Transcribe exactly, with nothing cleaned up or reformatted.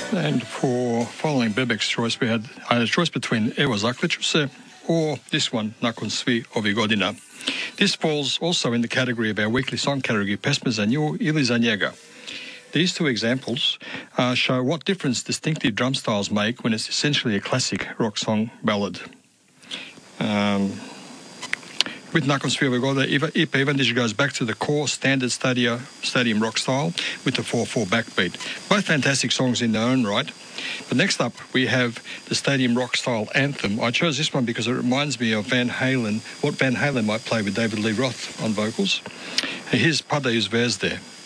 And for following Bebek's choice, we had I had a choice between Evo Zaključuje or this one, Nakon svi ovih godina. This falls also in the category of our weekly song category, Pesme za nju ili za njega. These two examples uh, show what difference distinctive drum styles make when it's essentially a classic rock song ballad. Um, with Nakon svi ovih godina, Ipa Ivanić goes back to the core standard stadium, stadium rock style with the four four backbeat. Both fantastic songs in their own right. But next up, we have the stadium rock style anthem. I chose this one because it reminds me of Van Halen, what Van Halen might play with David Lee Roth on vocals. Here's Padeus Vers there.